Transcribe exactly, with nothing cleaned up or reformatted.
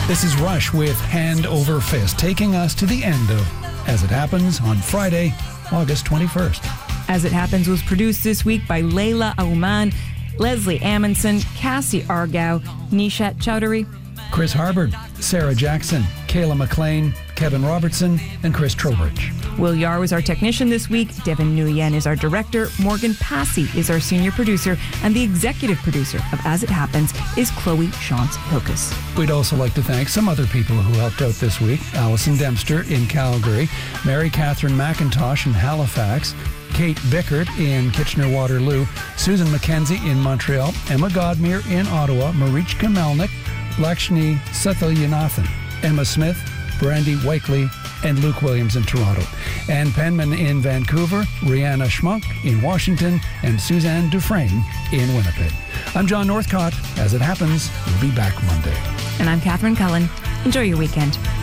This is Rush with Hand Over Fist, taking us to the end of As It Happens on Friday, August twenty-first. As It Happens was produced this week by Layla Auman, Leslie Amundsen, Cassie Argao, Nishat Chowdhury, Chris Harbord, Sarah Jackson, Kayla McLean, Kevin Robertson, and Chris Trowbridge. Will Yar was our technician this week. Devin Nguyen is our director. Morgan Passy is our senior producer. And the executive producer of As It Happens is Chloe Shantz-Hilkes. We'd also like to thank some other people who helped out this week. Allison Dempster in Calgary, Mary Catherine McIntosh in Halifax, Kate Bickert in Kitchener-Waterloo, Susan McKenzie in Montreal, Emma Godmere in Ottawa, Marichka Melnick, Lakshmi Satyayanathan, Emma Smith, Brandy Wakely, and Luke Williams in Toronto, Ann Penman in Vancouver, Rihanna Schmunk in Washington, and Suzanne Dufresne in Winnipeg. I'm John Northcott. As It Happens, we'll be back Monday. And I'm Catherine Cullen. Enjoy your weekend.